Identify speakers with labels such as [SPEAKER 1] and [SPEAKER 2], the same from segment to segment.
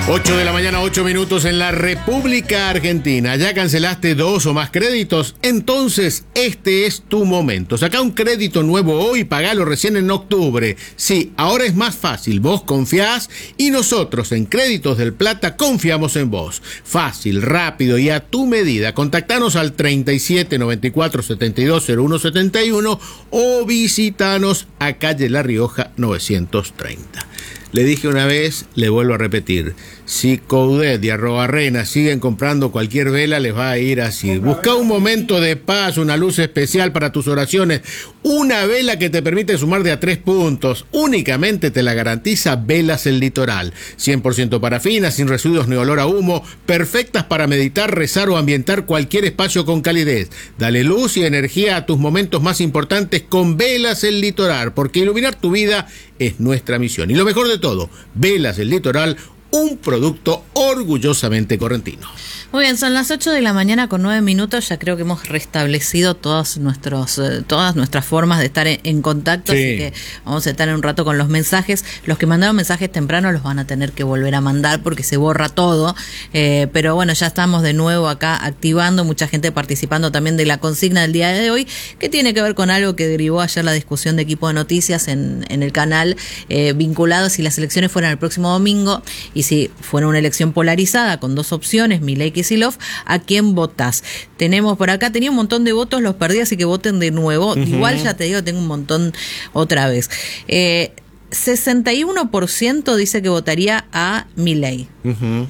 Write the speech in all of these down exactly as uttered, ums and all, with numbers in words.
[SPEAKER 1] ocho de la mañana, ocho minutos en la República Argentina. ¿Ya cancelaste dos o más créditos? Entonces, este es tu momento. Saca un crédito nuevo hoy y pagalo recién en octubre. Sí, ahora es más fácil. Vos confiás y nosotros en Créditos del Plata confiamos en vos. Fácil, rápido y a tu medida. Contactanos al treinta y siete, noventa y cuatro, setenta y dos, cero uno setenta y uno o visitanos a calle La Rioja novecientos treinta. Le dije una vez, le vuelvo a repetir, si Coudet y Arrobarrena siguen comprando cualquier vela, les va a ir así. Busca un momento de paz, una luz especial para tus oraciones, una vela que te permite sumar de a tres puntos. Únicamente te la garantiza Velas El Litoral. cien por ciento parafina, sin residuos ni olor a humo, perfectas para meditar, rezar o ambientar cualquier espacio con calidez. Dale luz y energía a tus momentos más importantes con Velas El Litoral, porque iluminar tu vida es nuestra misión. Y lo mejor de todo, Velas El Litoral, un producto orgullosamente correntino.
[SPEAKER 2] Muy bien, son las ocho de la mañana con nueve minutos. Ya creo que hemos restablecido todos nuestros, eh, todas nuestras formas de estar en, en contacto. Sí. Así que vamos a estar en un rato con los mensajes. Los que mandaron mensajes temprano los van a tener que volver a mandar porque se borra todo. Eh, pero bueno, ya estamos de nuevo acá activando. Mucha gente participando también de la consigna del día de hoy, que tiene que ver con algo que derivó ayer la discusión de Equipo de Noticias en, en el canal, eh, vinculado a si las elecciones fueran el próximo domingo y si fuera una elección polarizada con dos opciones, Milei y Kicillof, ¿a quién votás? Tenemos por acá, tenía un montón de votos, los perdí, así que voten de nuevo. Uh-huh. Igual ya te digo, tengo un montón otra vez. Eh, sesenta y uno por ciento dice que votaría a Milei. Uh-huh.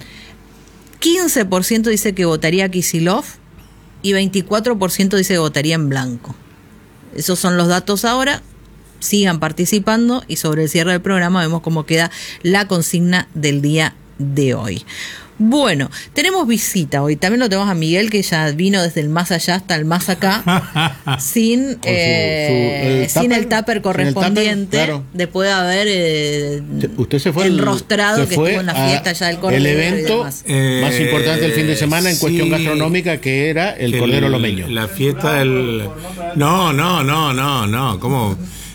[SPEAKER 2] quince por ciento dice que votaría a Kicillof y veinticuatro por ciento dice que votaría en blanco. Esos son los datos ahora. Sigan participando y sobre el cierre del programa vemos cómo queda la consigna del día de hoy. Bueno, tenemos visita hoy. También lo tenemos a Miguel, que ya vino desde el más allá hasta el más acá, sin, eh, su, su, el sin el tupper correspondiente, el tupper, claro. Después de haber eh,
[SPEAKER 1] usted se fue
[SPEAKER 2] enrostrado
[SPEAKER 1] el, se
[SPEAKER 2] que
[SPEAKER 1] fue
[SPEAKER 2] estuvo en la fiesta ya del Cordero.
[SPEAKER 1] El evento eh, más importante del fin de semana en
[SPEAKER 3] sí,
[SPEAKER 1] cuestión gastronómica, que era el, el Cordero Lomeño.
[SPEAKER 3] La fiesta del... No, no, no, no, no, ¿cómo...?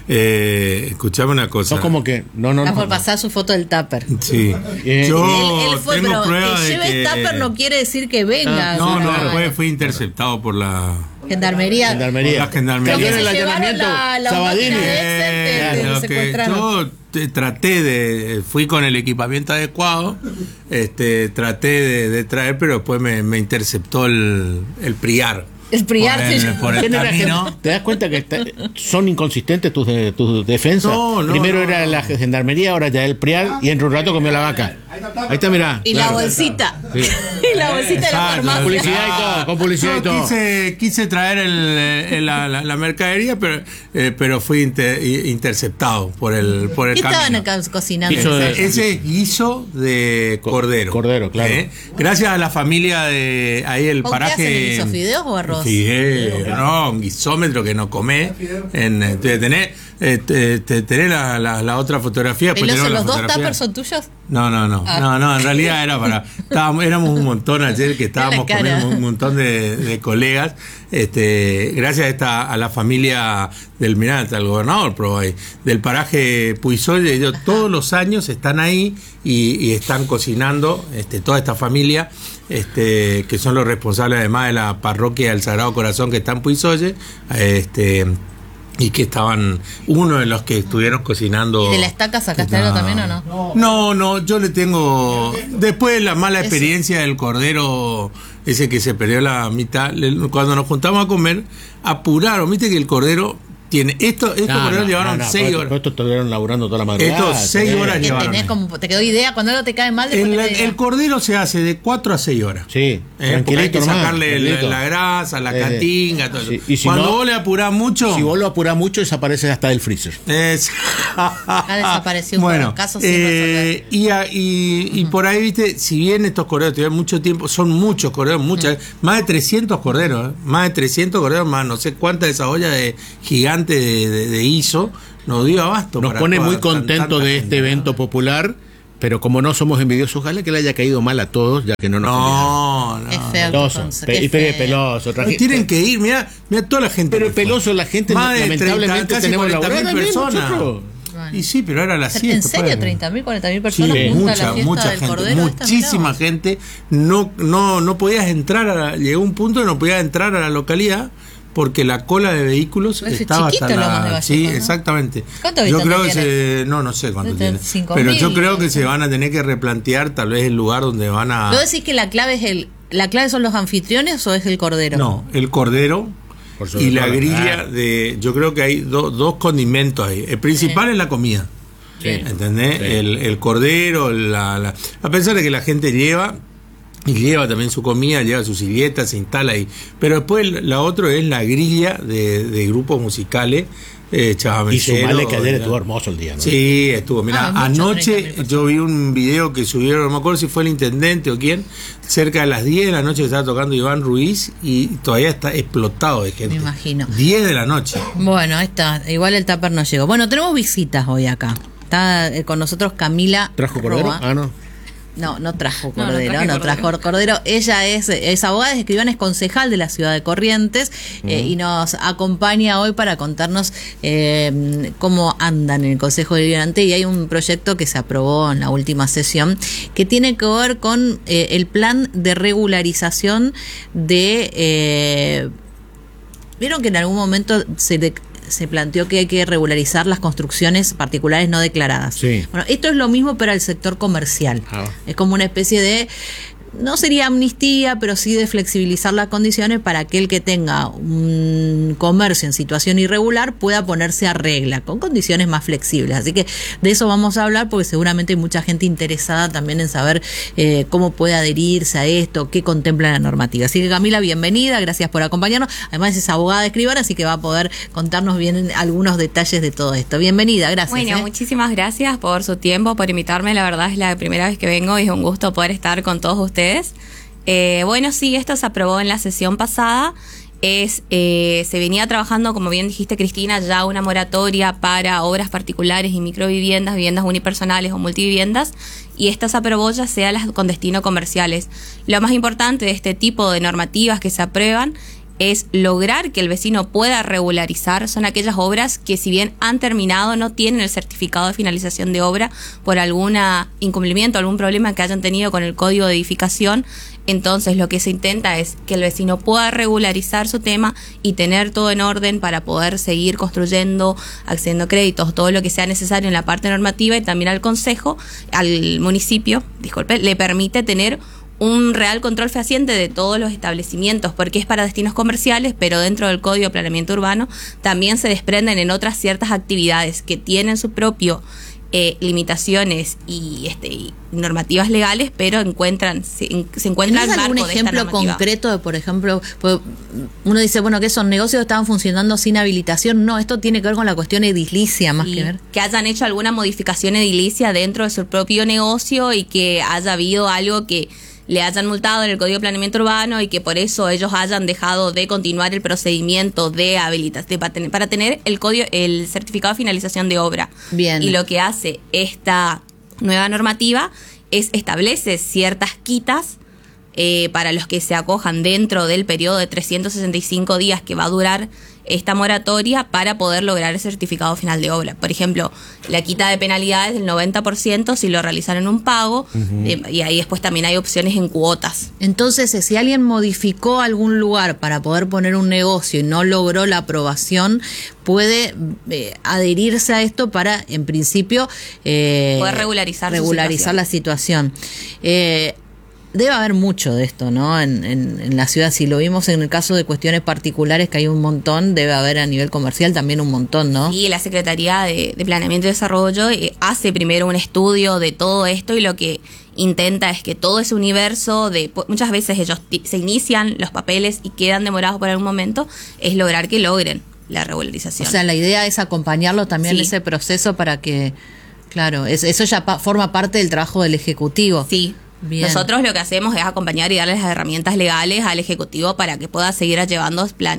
[SPEAKER 3] Eh, escuchame una cosa.
[SPEAKER 1] No, como que no, no,
[SPEAKER 2] no.
[SPEAKER 1] no
[SPEAKER 2] por pasar su foto del tupper.
[SPEAKER 3] Sí.
[SPEAKER 1] Eh,
[SPEAKER 3] Yo
[SPEAKER 2] él, él fue,
[SPEAKER 3] tengo
[SPEAKER 2] pero
[SPEAKER 3] pruebas
[SPEAKER 2] que
[SPEAKER 3] de
[SPEAKER 2] lleve
[SPEAKER 3] que...
[SPEAKER 2] tupper no quiere decir que venga.
[SPEAKER 3] No, no, después fue interceptado por la
[SPEAKER 2] Gendarmería.
[SPEAKER 1] Gendarmería.
[SPEAKER 3] La gendarmería.
[SPEAKER 1] Que el allanamiento
[SPEAKER 2] la, la
[SPEAKER 1] Sabadini.
[SPEAKER 3] Eh,
[SPEAKER 2] te, te,
[SPEAKER 3] lo
[SPEAKER 2] te
[SPEAKER 3] que yo te, traté de, fui con el equipamiento adecuado, este, traté de, de traer, pero después me, me interceptó el, el Priar.
[SPEAKER 2] El Priar
[SPEAKER 3] por el, por el camino.
[SPEAKER 1] ¿Te das cuenta que está, son inconsistentes tus, de, tus defensas?
[SPEAKER 3] No, no,
[SPEAKER 1] Primero
[SPEAKER 3] no,
[SPEAKER 1] era
[SPEAKER 3] no.
[SPEAKER 1] la gendarmería, ahora ya el Priar, y entre un rato comió la vaca. Ahí está, mirá.
[SPEAKER 2] Y
[SPEAKER 1] claro.
[SPEAKER 2] la bolsita.
[SPEAKER 1] Sí.
[SPEAKER 2] Y la bolsita de la farmacia.
[SPEAKER 1] Con publicidad y todo, con publicidad
[SPEAKER 3] Yo
[SPEAKER 1] y todo.
[SPEAKER 3] Quise, quise traer el, el, la, la, la mercadería, pero, eh, pero fui inter, interceptado por el, por el
[SPEAKER 2] ¿Qué
[SPEAKER 3] camino.
[SPEAKER 2] estaban acá cocinando?
[SPEAKER 3] Ese, ese es guiso de cordero.
[SPEAKER 1] Cordero, claro.
[SPEAKER 3] ¿Eh? Gracias a la familia de ahí el
[SPEAKER 2] ¿Con
[SPEAKER 3] paraje.
[SPEAKER 2] qué hacen guiso, fideos o arroz?
[SPEAKER 3] Fideos, no, un guisómetro que no comés. En, en, tenés eh, te, te, tenés la, la, la otra fotografía.
[SPEAKER 2] ¿Y los, los dos tuppers son tuyos?
[SPEAKER 3] No, no, no, ah. no, no, en realidad era para, estábamos, éramos un montón ayer que estábamos comiendo un montón de, de colegas, este, gracias a esta, a la familia del Mirante, al gobernador, pero ahí, del paraje Puizolle, ellos todos los años están ahí y, y están cocinando, este, toda esta familia, este, que son los responsables además de la parroquia del Sagrado Corazón que está en Puizolle, este, y que estaban uno de los que estuvieron cocinando.
[SPEAKER 2] ¿Y de la estaca sacaste algo también o no?
[SPEAKER 3] No, no, yo le tengo, después de la mala experiencia del cordero ese que se perdió la mitad, cuando nos juntamos a comer, apuraron, viste que el cordero tiene, esto, estos
[SPEAKER 1] no,
[SPEAKER 3] corderos
[SPEAKER 1] no,
[SPEAKER 3] llevaron
[SPEAKER 1] no, no,
[SPEAKER 3] seis
[SPEAKER 1] pero,
[SPEAKER 3] horas.
[SPEAKER 1] Pero estos estuvieron laburando toda la madrugada.
[SPEAKER 3] Estos seis
[SPEAKER 1] tenés,
[SPEAKER 3] horas llevaron.
[SPEAKER 2] Tenés como, te quedó idea, cuando algo te cae mal.
[SPEAKER 3] El, el cordero se hace de cuatro a seis horas.
[SPEAKER 1] Sí,
[SPEAKER 3] eh, porque hay que sacarle la, la grasa, la eh, catinga, todo
[SPEAKER 1] sí,
[SPEAKER 3] eso.
[SPEAKER 1] Y si
[SPEAKER 3] cuando
[SPEAKER 1] no,
[SPEAKER 3] vos le apurás mucho.
[SPEAKER 1] Si vos lo apurás mucho, desaparece hasta del freezer.
[SPEAKER 3] Es,
[SPEAKER 2] ha desaparecido
[SPEAKER 3] bueno,
[SPEAKER 2] un caso
[SPEAKER 3] eh, y, a, y, y uh-huh. por ahí, viste, si bien estos corderos tuvieron mucho tiempo, son muchos corderos, muchas, uh-huh. más de trescientos corderos, ¿eh? más de trescientos corderos, más no sé cuántas de esa olla de gigante de, de, de ISO. Nos dio abasto.
[SPEAKER 1] Nos pone muy contento de este evento popular, pero como no somos envidiosos, ojalá que le haya caído mal a todos, ya que no nos
[SPEAKER 3] No, no.
[SPEAKER 2] Es feo.
[SPEAKER 1] Peloso,
[SPEAKER 2] Entonces,
[SPEAKER 1] pe- y pe- peloso.
[SPEAKER 3] Traje, tienen que ir, mira, mira toda la gente.
[SPEAKER 1] Pero peloso la gente,
[SPEAKER 3] más
[SPEAKER 1] lamentablemente
[SPEAKER 3] treinta,
[SPEAKER 1] tenemos la
[SPEAKER 3] cuarenta mil personas.
[SPEAKER 2] No,
[SPEAKER 3] Y sí, pero era la siesta.
[SPEAKER 2] ¿En serio? ¿treinta mil, cuarenta mil personas?
[SPEAKER 3] Sí, mucha, mucha gente,
[SPEAKER 2] Cordero,
[SPEAKER 3] muchísima gente. No, no, no podías entrar, a la, llegó un punto que no podías entrar a la localidad porque la cola de vehículos
[SPEAKER 2] pues
[SPEAKER 3] estaba hasta la...
[SPEAKER 2] Vallejo,
[SPEAKER 3] sí,
[SPEAKER 2] ¿no?
[SPEAKER 3] Exactamente.
[SPEAKER 2] ¿Cuánto
[SPEAKER 3] yo creo que
[SPEAKER 2] tiene?
[SPEAKER 3] se... No, no sé cuánto tiene. Pero
[SPEAKER 2] mil,
[SPEAKER 3] yo creo que se van a tener que replantear tal vez el lugar donde van a...
[SPEAKER 2] ¿Puedo decir que la clave es el... ¿La clave son los anfitriones o es el cordero?
[SPEAKER 3] No, el cordero y la grilla de... Yo creo que hay do, dos condimentos ahí. El principal sí. es la comida. Sí. ¿Entendés? Sí. El, el cordero, la, la... A pesar de que la gente lleva... Y lleva también su comida, lleva su silleta, se instala ahí. Pero después la otra es la grilla de, de grupos musicales. Eh,
[SPEAKER 1] y sumarle que ayer estuvo hermoso el día, ¿no?
[SPEAKER 3] Sí, estuvo. Mira, ah, anoche yo vi un video que subieron, no me acuerdo si fue el intendente o quién, cerca de las diez de la noche que estaba tocando Iván Ruiz y todavía está explotado de gente.
[SPEAKER 2] Me imagino.
[SPEAKER 3] diez de la noche.
[SPEAKER 2] Bueno, ahí está. Igual el tupper no llegó. Bueno, tenemos visitas hoy acá. Está eh, con nosotros Camila.
[SPEAKER 1] ¿Trajo cordero? Ah, no.
[SPEAKER 2] No, no trajo cordero, no, no, no trajo cordero. cordero. Ella es, es abogada, es escribana, es concejal de la ciudad de Corrientes uh-huh. eh, y nos acompaña hoy para contarnos eh, cómo andan en el Consejo Deliberante. Y hay un proyecto que se aprobó en la última sesión que tiene que ver con eh, el plan de regularización de... Eh, ¿Vieron que en algún momento se... De, se planteó que hay que regularizar las construcciones particulares no declaradas?
[SPEAKER 1] Sí.
[SPEAKER 2] Bueno, esto es lo mismo para el sector comercial. Ah. Es como una especie de, no sería amnistía, pero sí de flexibilizar las condiciones para aquel que tenga un comercio en situación irregular pueda ponerse a regla, con condiciones más flexibles. Así que de eso vamos a hablar porque seguramente hay mucha gente interesada también en saber eh, cómo puede adherirse a esto, qué contempla la normativa. Así que Camila, bienvenida, gracias por acompañarnos. Además es abogada de escribana, así que va a poder contarnos bien algunos detalles de todo esto. Bienvenida, gracias.
[SPEAKER 4] Bueno,
[SPEAKER 2] ¿eh?
[SPEAKER 4] muchísimas gracias por su tiempo, por invitarme. La verdad es la primera vez que vengo y es un gusto poder estar con todos ustedes. Eh, bueno, sí, esto se aprobó en la sesión pasada. Es, eh, se venía trabajando, como bien dijiste, Cristina, ya una moratoria para obras particulares y microviviendas, viviendas unipersonales o multiviviendas, y esta se aprobó ya sea las con destino comerciales. Lo más importante de este tipo de normativas que se aprueban es lograr que el vecino pueda regularizar. Son aquellas obras que, si bien han terminado, no tienen el certificado de finalización de obra por algún incumplimiento, algún problema que hayan tenido con el código de edificación. Entonces lo que se intenta es que el vecino pueda regularizar su tema y tener todo en orden para poder seguir construyendo, accediendo a créditos, todo lo que sea necesario en la parte normativa, y también al consejo, al municipio, disculpe, le permite tener un real control fehaciente de todos los establecimientos, porque es para destinos comerciales, pero dentro del Código de Planeamiento Urbano también se desprenden en otras ciertas actividades que tienen su propio eh, limitaciones y, este, y normativas legales, pero encuentran se, se encuentran al marco de esta normativa.
[SPEAKER 2] ¿Algún ejemplo concreto de, por ejemplo, uno dice, bueno, que esos negocios estaban funcionando sin habilitación? No, esto tiene que ver con la cuestión edilicia más
[SPEAKER 4] y
[SPEAKER 2] que ver.
[SPEAKER 4] Que hayan hecho alguna modificación edilicia dentro de su propio negocio y que haya habido algo que le hayan multado en el Código de Planeamiento Urbano y que por eso ellos hayan dejado de continuar el procedimiento de habilitación de, para tener el código, el certificado de finalización de obra.
[SPEAKER 2] Bien.
[SPEAKER 4] Y lo que hace esta nueva normativa es establece ciertas quitas eh, para los que se acojan dentro del periodo de trescientos sesenta y cinco días que va a durar esta moratoria para poder lograr el certificado final de obra. Por ejemplo, la quita de penalidades del noventa por ciento si lo realizaron en un pago, uh-huh. eh, y ahí después también hay opciones en cuotas.
[SPEAKER 2] Entonces, si alguien modificó algún lugar para poder poner un negocio y no logró la aprobación, puede eh, adherirse a esto para, en principio, eh,
[SPEAKER 4] poder regularizar,
[SPEAKER 2] regularizar la situación. Eh, Debe haber mucho de esto, ¿no? En, en, en la ciudad, si lo vimos en el caso de cuestiones particulares, que hay un montón, debe haber a nivel comercial también un montón, ¿no?
[SPEAKER 4] Sí, la Secretaría de, de Planeamiento y Desarrollo eh, hace primero un estudio de todo esto y lo que intenta es que todo ese universo de, muchas veces ellos se inician los papeles y quedan demorados por algún momento, es lograr que logren la regularización.
[SPEAKER 2] O sea, la idea es acompañarlo también
[SPEAKER 4] sí.
[SPEAKER 2] en ese proceso para que, claro, es, eso ya pa- forma parte del trabajo del Ejecutivo.
[SPEAKER 4] Sí. Bien. Nosotros lo que hacemos es acompañar y darles las herramientas legales al Ejecutivo para que pueda seguir llevando plan,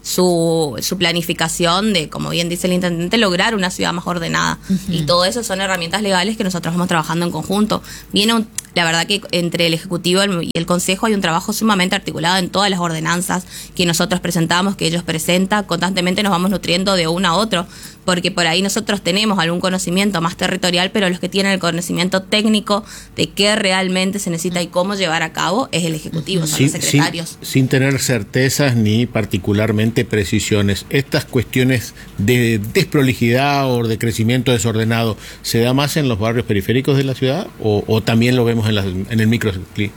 [SPEAKER 4] su, su planificación de, como bien dice el intendente, lograr una ciudad más ordenada. Uh-huh. Y todo eso son herramientas legales que nosotros vamos trabajando en conjunto. Viene un, la verdad que entre el Ejecutivo y el Consejo hay un trabajo sumamente articulado en todas las ordenanzas que nosotros presentamos, que ellos presentan. Constantemente nos vamos nutriendo de uno a otro, porque por ahí nosotros tenemos algún conocimiento más territorial, pero los que tienen el conocimiento técnico de qué realmente se necesita y cómo llevar a cabo es el Ejecutivo, son
[SPEAKER 1] sin,
[SPEAKER 4] los secretarios.
[SPEAKER 1] Sin, sin tener certezas ni particularmente precisiones, ¿estas cuestiones de desprolijidad o de crecimiento desordenado se da más en los barrios periféricos de la ciudad o, o también lo vemos en, la, en el micro?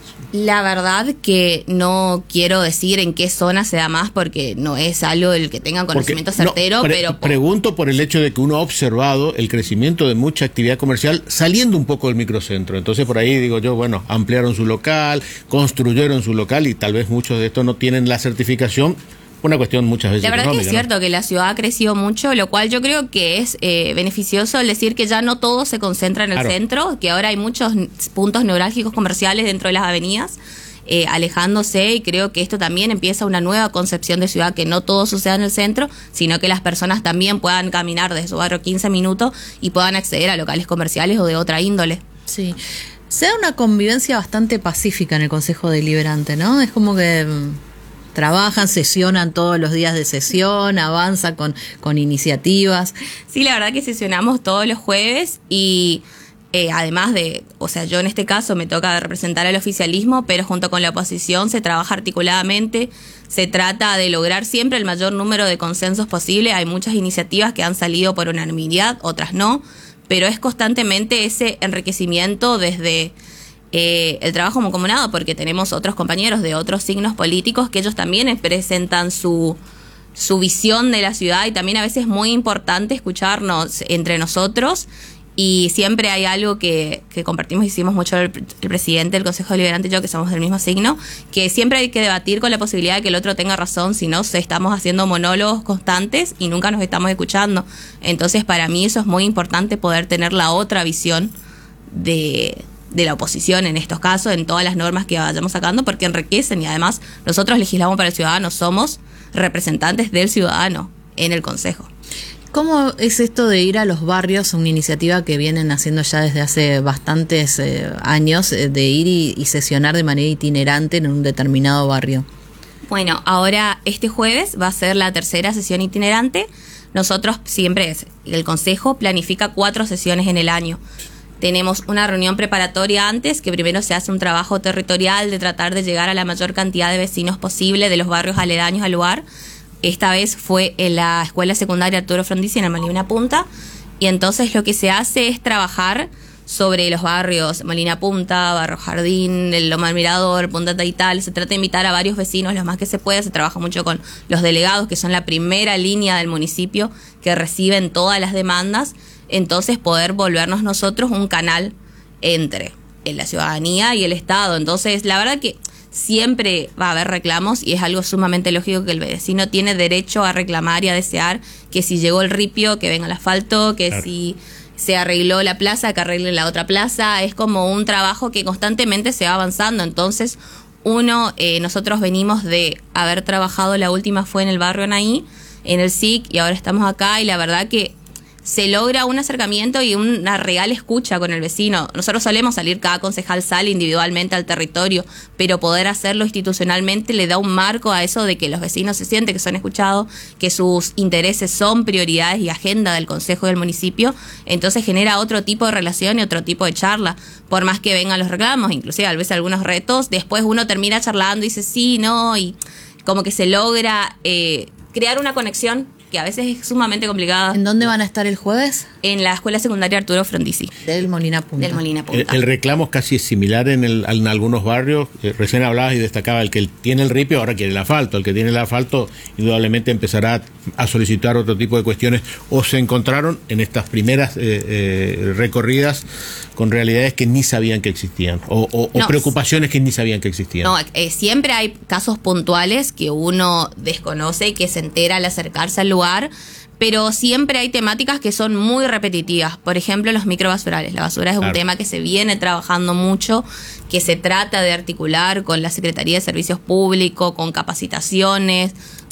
[SPEAKER 4] La verdad que no quiero decir en qué zona se da más porque no es algo del que tenga conocimiento porque, certero, no, pre pero...
[SPEAKER 1] Pregunto por el hecho de que uno ha observado el crecimiento de mucha actividad comercial saliendo un poco del microcentro. Entonces por ahí digo yo, bueno, ampliaron su local, construyeron su local y tal vez muchos de estos no tienen la certificación. Una cuestión muchas veces
[SPEAKER 4] La verdad que es cierto,
[SPEAKER 1] ¿no?
[SPEAKER 4] que la ciudad ha crecido mucho, lo cual yo creo que es eh, beneficioso el decir que ya no todo se concentra en el claro. centro, que ahora hay muchos puntos neurálgicos comerciales dentro de las avenidas, eh, alejándose, y creo que esto también empieza una nueva concepción de ciudad, que no todo suceda en el centro, sino que las personas también puedan caminar desde su barrio quince minutos y puedan acceder a locales comerciales o de otra índole.
[SPEAKER 2] Sí. Se da una convivencia bastante pacífica en el Consejo Deliberante, ¿no? Es como que... trabajan, sesionan todos los días de sesión, avanzan con, con iniciativas.
[SPEAKER 4] Sí, la verdad que sesionamos todos los jueves y eh, además de, o sea, yo en este caso me toca representar al oficialismo, pero junto con la oposición se trabaja articuladamente, se trata de lograr siempre el mayor número de consensos posible. Hay muchas iniciativas que han salido por unanimidad, otras no, pero es constantemente ese enriquecimiento desde... Eh, el trabajo mancomunado, porque tenemos otros compañeros de otros signos políticos que ellos también presentan su, su visión de la ciudad, y también a veces es muy importante escucharnos entre nosotros, y siempre hay algo que, que compartimos, hicimos mucho el, el presidente del Consejo Deliberante y yo, que somos del mismo signo, que siempre hay que debatir con la posibilidad de que el otro tenga razón, si no estamos haciendo monólogos constantes y nunca nos estamos escuchando. Entonces para mí eso es muy importante, poder tener la otra visión de... de la oposición en estos casos, en todas las normas que vayamos sacando, porque enriquecen, y además nosotros legislamos para el ciudadano, somos representantes del ciudadano en el Consejo.
[SPEAKER 2] ¿Cómo es esto de ir a los barrios, una iniciativa que vienen haciendo ya desde hace bastantes eh, años, eh, de ir y, y sesionar de manera itinerante en un determinado barrio?
[SPEAKER 4] Bueno, ahora este jueves va a ser la tercera sesión itinerante. Nosotros siempre, es, el Consejo planifica cuatro sesiones en el año. Tenemos una reunión preparatoria antes, que primero se hace un trabajo territorial de tratar de llegar a la mayor cantidad de vecinos posible de los barrios aledaños al lugar. Esta vez fue en la Escuela Secundaria Arturo Frondizi, en el Molina Punta, y entonces lo que se hace es trabajar sobre los barrios Molina Punta, Barrio Jardín, el Loma del Mirador, Punta Taital. Se trata de invitar a varios vecinos, los más que se pueda. Se trabaja mucho con los delegados, que son la primera línea del municipio que reciben todas las demandas. Entonces poder volvernos nosotros un canal entre la ciudadanía y el Estado. Entonces la verdad que siempre va a haber reclamos, y es algo sumamente lógico que el vecino tiene derecho a reclamar y a desear que si llegó el ripio, que venga el asfalto, que claro. si se arregló la plaza, que arreglen la otra plaza. Es como un trabajo que constantemente se va avanzando. Entonces uno, eh, nosotros venimos de haber trabajado, la última fue en el barrio Anaí, en el S I C, y ahora estamos acá, y la verdad que se logra un acercamiento y una real escucha con el vecino. Nosotros solemos salir, cada concejal sale individualmente al territorio, pero poder hacerlo institucionalmente le da un marco a eso de que los vecinos se sienten que son escuchados, que sus intereses son prioridades y agenda del consejo del municipio. Entonces genera otro tipo de relación y otro tipo de charla, por más que vengan los reclamos, inclusive a veces algunos retos, después uno termina charlando y dice sí, no, y como que se logra eh, crear una conexión que a veces es sumamente complicada.
[SPEAKER 2] ¿En dónde van a estar el jueves?
[SPEAKER 4] En la Escuela Secundaria Arturo Frondizi.
[SPEAKER 2] Del Molina Punta.
[SPEAKER 4] Del Molina Punta.
[SPEAKER 1] El, el reclamo es casi similar en, el, en algunos barrios. Eh, recién hablabas y destacaba, el que tiene el ripio ahora quiere el asfalto. El que tiene el asfalto indudablemente empezará a solicitar otro tipo de cuestiones. O se encontraron en estas primeras eh, eh, recorridas con realidades que ni sabían que existían. O, o, no, o preocupaciones que ni sabían que existían.
[SPEAKER 4] No, eh, siempre hay casos puntuales que uno desconoce y que se entera al acercarse al lugar, pero siempre hay temáticas que son muy repetitivas. Por ejemplo, los microbasurales. La basura es un claro. tema que se viene trabajando mucho, que se trata de articular con la Secretaría de Servicios Públicos, con capacitaciones,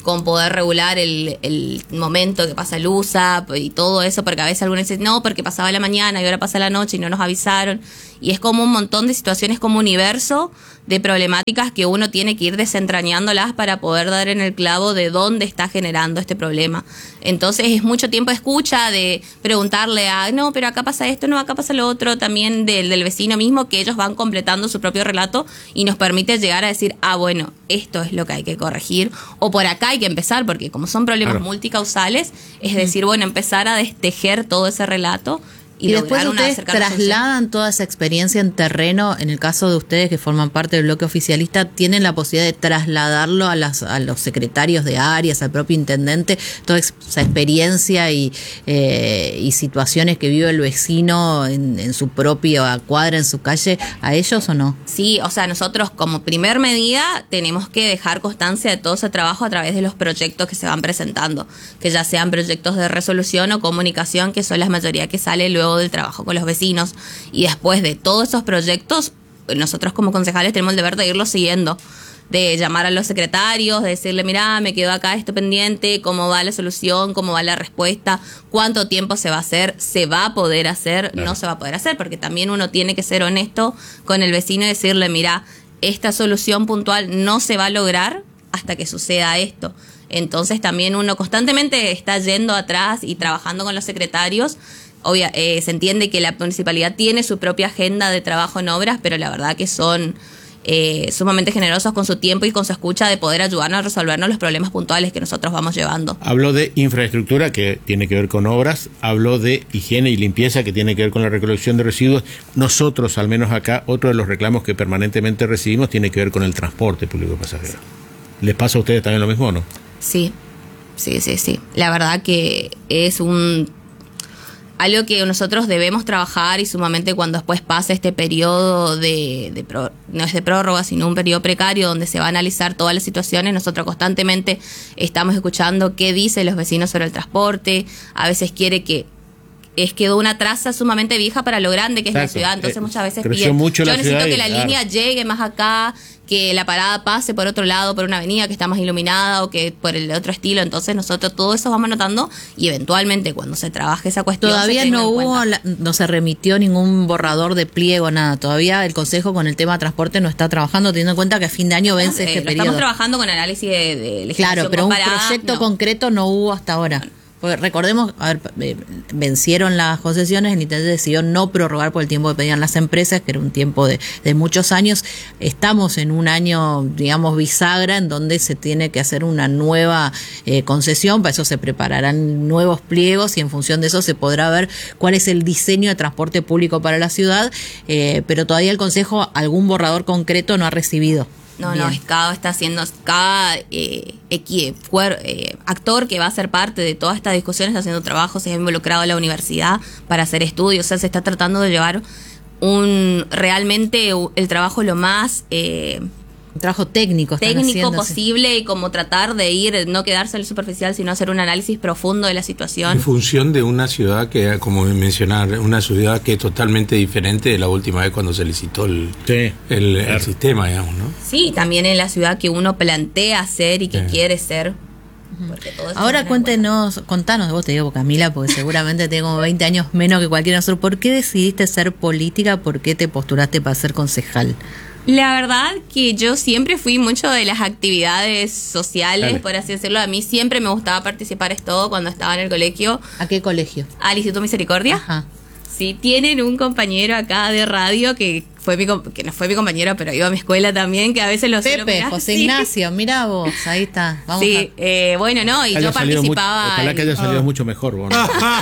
[SPEAKER 4] con poder regular el, el momento que pasa el U S A y todo eso, porque a veces algunos dicen, no, porque pasaba la mañana y ahora pasa la noche y no nos avisaron. Y es como un montón de situaciones, como universo de problemáticas que uno tiene que ir desentrañándolas para poder dar en el clavo de dónde está generando este problema. Entonces es mucho tiempo de escucha, de preguntarle a, no, pero acá pasa esto, no, acá pasa lo otro, también del, del vecino mismo, que ellos van completando su propio relato y nos permite llegar a decir, ah, bueno, esto es lo que hay que corregir, o por acá hay que empezar, porque como son problemas
[SPEAKER 1] claro.
[SPEAKER 4] multicausales, es decir, bueno, empezar a destejer todo ese relato.
[SPEAKER 2] Y, y después ustedes trasladan toda esa experiencia en terreno. En el caso de ustedes que forman parte del bloque oficialista, ¿tienen la posibilidad de trasladarlo a, las, a los secretarios de áreas, al propio intendente, toda esa experiencia y, eh, y situaciones que vive el vecino en, en su propia cuadra, en su calle, a ellos o no?
[SPEAKER 4] Sí, o sea, nosotros como primer medida tenemos que dejar constancia de todo ese trabajo a través de los proyectos que se van presentando, que ya sean proyectos de resolución o comunicación, que son la mayoría que sale luego del trabajo con los vecinos. Y después de todos esos proyectos, nosotros como concejales tenemos el deber de irlos siguiendo, de llamar a los secretarios, de decirle, mirá, me quedó acá esto pendiente, cómo va la solución, cómo va la respuesta, cuánto tiempo se va a hacer, se va a poder hacer, claro. no se va a poder hacer, porque también uno tiene que ser honesto con el vecino y decirle, mirá, esta solución puntual no se va a lograr hasta que suceda esto. Entonces también uno constantemente está yendo atrás y trabajando con los secretarios. Obvia, eh, se entiende que la municipalidad tiene su propia agenda de trabajo en obras, pero la verdad que son eh, sumamente generosos con su tiempo y con su escucha de poder ayudarnos a resolvernos los problemas puntuales que nosotros vamos llevando.
[SPEAKER 1] Habló de infraestructura, que tiene que ver con obras, habló de higiene y limpieza, que tiene que ver con la recolección de residuos. Nosotros, al menos acá, otro de los reclamos que permanentemente recibimos tiene que ver con el transporte público pasajero. ¿Les pasa a ustedes también lo mismo o no?
[SPEAKER 4] Sí, sí, sí, sí. La verdad que es un... algo que nosotros debemos trabajar y sumamente cuando después pase este periodo de, de pro, no es de prórroga, sino un periodo precario donde se va a analizar todas las situaciones, nosotros constantemente estamos escuchando qué dicen los vecinos sobre el transporte, a veces quiere que es quedó una traza sumamente vieja para lo grande que es Exacto. la ciudad, entonces eh, muchas veces piden, yo necesito que la y, línea claro. llegue más acá, que la parada pase por otro lado, por una avenida que está más iluminada o que por el otro estilo, entonces nosotros todo eso vamos notando y eventualmente cuando se trabaje esa cuestión
[SPEAKER 2] todavía no hubo, la, no se remitió ningún borrador de pliego, nada, todavía el Consejo con el tema de transporte no está trabajando, teniendo en cuenta que a fin de año vence eh, este periodo.
[SPEAKER 4] Estamos trabajando con análisis de, de legislación
[SPEAKER 2] claro, pero
[SPEAKER 4] comparada,
[SPEAKER 2] un proyecto
[SPEAKER 4] no.
[SPEAKER 2] concreto no hubo hasta ahora. Bueno. Porque recordemos, a ver, vencieron las concesiones, el intendente decidió no prorrogar por el tiempo que pedían las empresas, que era un tiempo de, de muchos años. Estamos en un año, digamos, bisagra, en donde se tiene que hacer una nueva eh, concesión, para eso se prepararán nuevos pliegos y en función de eso se podrá ver cuál es el diseño de transporte público para la ciudad, eh, pero todavía el Consejo algún borrador concreto no ha recibido.
[SPEAKER 4] No,
[SPEAKER 2] Bien.
[SPEAKER 4] no, cada está haciendo, cada eh, equi, cuer, eh, actor que va a ser parte de toda esta discusión está haciendo trabajo, se ha involucrado a la universidad para hacer estudios, o sea, se está tratando de llevar un realmente el trabajo lo más... Eh,
[SPEAKER 2] un trabajo técnico
[SPEAKER 4] técnico
[SPEAKER 2] haciendo,
[SPEAKER 4] posible
[SPEAKER 2] sí.
[SPEAKER 4] y como tratar de ir, no quedarse en el superficial, sino hacer un análisis profundo de la situación.
[SPEAKER 3] En función de una ciudad que, como mencionar, una ciudad que es totalmente diferente de la última vez cuando se licitó el,
[SPEAKER 1] sí,
[SPEAKER 3] el,
[SPEAKER 1] claro.
[SPEAKER 3] el sistema, digamos, ¿no?
[SPEAKER 4] Sí, también en la ciudad que uno plantea ser y que sí. quiere ser.
[SPEAKER 2] Ahora cuéntenos, contanos de vos, te digo Camila, porque seguramente tengo como veinte años menos que cualquiera de nosotros. ¿Por qué decidiste ser política? ¿Por qué te postulaste para ser concejal?
[SPEAKER 4] La verdad que yo siempre fui mucho de las actividades sociales, Dale. por así decirlo. A mí siempre me gustaba participar en todo cuando estaba en el colegio.
[SPEAKER 2] ¿A qué colegio?
[SPEAKER 4] Al Instituto Misericordia.
[SPEAKER 2] Ajá.
[SPEAKER 4] Sí, tienen un compañero acá de radio que fue mi que no fue mi compañero, pero iba a mi escuela también, que a veces lo
[SPEAKER 2] Pepe, José sí. Ignacio, mira vos, ahí está. Vamos
[SPEAKER 4] sí,
[SPEAKER 2] a...
[SPEAKER 4] eh, bueno, no, y
[SPEAKER 1] haya
[SPEAKER 4] yo participaba...
[SPEAKER 1] Mucho, ojalá que haya salido oh. mucho mejor, vos.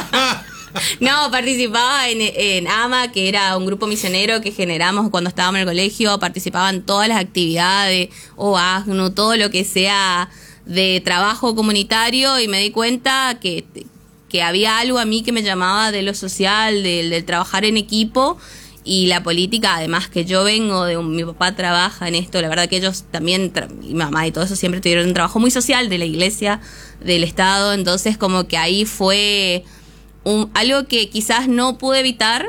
[SPEAKER 4] No, participaba en, en AMA, que era un grupo misionero que generamos cuando estábamos en el colegio, participaba en todas las actividades, o AGNU, todo lo que sea de trabajo comunitario, y me di cuenta que, que había algo a mí que me llamaba de lo social, del de trabajar en equipo, y la política, además que yo vengo de un, mi papá trabaja en esto, la verdad que ellos también, mi mamá y todo eso siempre tuvieron un trabajo muy social de la iglesia, del Estado, entonces como que ahí fue... Un, algo que quizás no pude evitar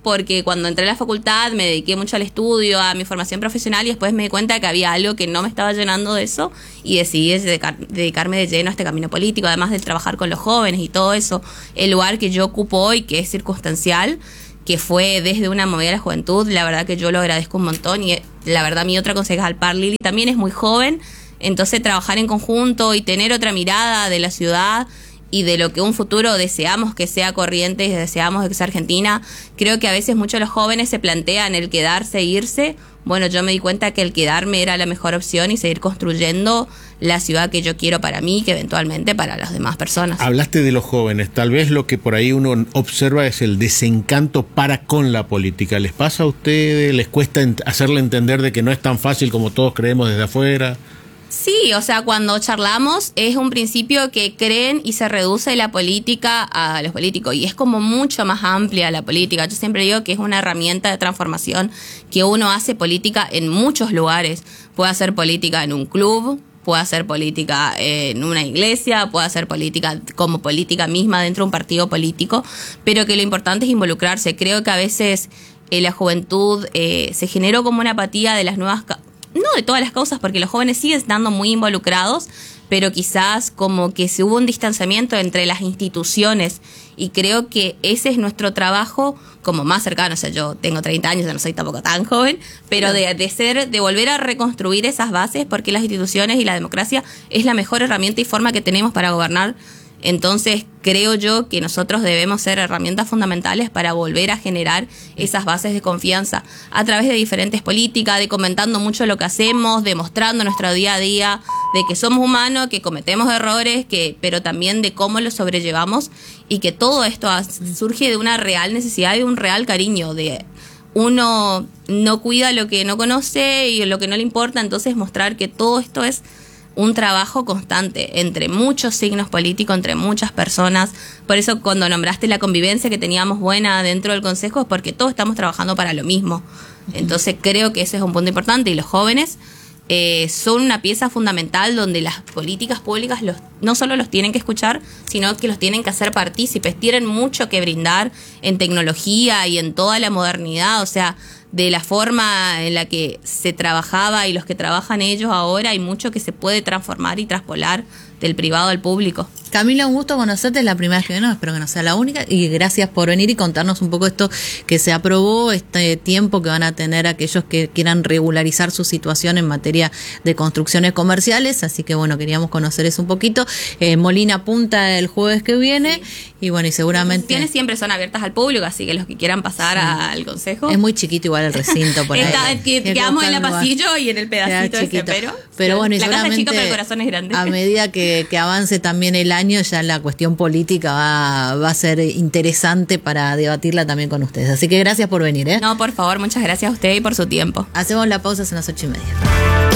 [SPEAKER 4] porque cuando entré a la facultad me dediqué mucho al estudio, a mi formación profesional, y después me di cuenta que había algo que no me estaba llenando de eso y decidí dedicar, dedicarme de lleno a este camino político, además de trabajar con los jóvenes y todo eso. El lugar que yo ocupo hoy, que es circunstancial, que fue desde una movida de la juventud, la verdad que yo lo agradezco un montón, y la verdad mi otra concejal, Par Lili, también es muy joven, entonces trabajar en conjunto y tener otra mirada de la ciudad y de lo que un futuro deseamos que sea Corrientes y deseamos que sea Argentina. Creo que a veces muchos de los jóvenes se plantean el quedarse e irse. Bueno, yo me di cuenta que el quedarme era la mejor opción y seguir construyendo la ciudad que yo quiero para mí y que eventualmente para las demás personas.
[SPEAKER 1] Hablaste de los jóvenes, tal vez lo que por ahí uno observa es el desencanto para con la política. ¿Les pasa a ustedes? ¿Les cuesta ent- hacerle entender de que no es tan fácil como todos creemos desde afuera?
[SPEAKER 4] Sí, o sea, cuando charlamos es un principio que creen y se reduce la política a los políticos, y es como mucho más amplia la política. Yo siempre digo que es una herramienta de transformación, que uno hace política en muchos lugares. Puede hacer política en un club, puede hacer política en una iglesia, puede hacer política como política misma dentro de un partido político, pero que lo importante es involucrarse. Creo que a veces eh, la juventud eh, se generó como una apatía de las nuevas... no de todas las causas, porque los jóvenes siguen estando muy involucrados, pero quizás como que se hubo un distanciamiento entre las instituciones, y creo que ese es nuestro trabajo como más cercano. O sea, yo tengo treinta años, ya no soy tampoco tan joven, pero de, de ser, de volver a reconstruir esas bases, porque las instituciones y la democracia es la mejor herramienta y forma que tenemos para gobernar. Entonces creo yo que nosotros debemos ser herramientas fundamentales para volver a generar esas bases de confianza a través de diferentes políticas, de comentando mucho lo que hacemos, demostrando nuestro día a día, de que somos humanos, que cometemos errores, que pero también de cómo los sobrellevamos, y que todo esto surge de una real necesidad y de un real cariño, de uno no cuida lo que no conoce y lo que no le importa, entonces mostrar que todo esto es un trabajo constante entre muchos signos políticos, entre muchas personas. Por eso cuando nombraste la convivencia que teníamos buena dentro del Consejo, es porque todos estamos trabajando para lo mismo. Entonces creo que ese es un punto importante, y los jóvenes eh, son una pieza fundamental donde las políticas públicas los, no solo los tienen que escuchar, sino que los tienen que hacer partícipes. Tienen mucho que brindar en tecnología y en toda la modernidad, o sea, de la forma en la que se trabajaba y los que trabajan ellos ahora, hay mucho que se puede transformar y traspolar del privado al público.
[SPEAKER 2] Camila, un gusto conocerte, es la primera vez que vengo, espero que no sea la única, y gracias por venir y contarnos un poco esto que se aprobó, este tiempo que van a tener aquellos que quieran regularizar su situación en materia de construcciones comerciales, así que bueno, queríamos conocer eso un poquito. eh, Molina apunta el jueves que viene, sí. Y bueno, y seguramente...
[SPEAKER 4] Las sesiones siempre son abiertas al público, así que los que quieran pasar sí. al consejo...
[SPEAKER 2] Es muy chiquito igual el recinto por ahí.
[SPEAKER 4] Está, que, quedamos en la pasillo y en el pedacito ese, pero...
[SPEAKER 2] Pero bueno, y
[SPEAKER 4] la
[SPEAKER 2] seguramente
[SPEAKER 4] casa es chica, pero el corazón es grande.
[SPEAKER 2] A medida que, que avance también el año, ya la cuestión política va, va a ser interesante para debatirla también con ustedes. Así que gracias por venir, ¿eh?
[SPEAKER 4] No, por favor, muchas gracias a usted y por su tiempo.
[SPEAKER 2] Hacemos la pausa, en las ocho y media.